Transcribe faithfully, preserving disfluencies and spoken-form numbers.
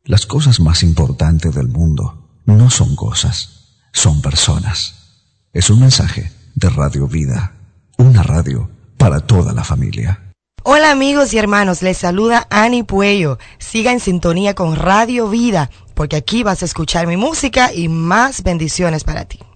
Las cosas más importantes del mundo no son cosas, son personas. Es un mensaje de Radio Vida, una radio para toda la familia. Hola amigos y hermanos, les saluda Ani Puello. Siga en sintonía con Radio Vida, porque aquí vas a escuchar mi música y más bendiciones para ti.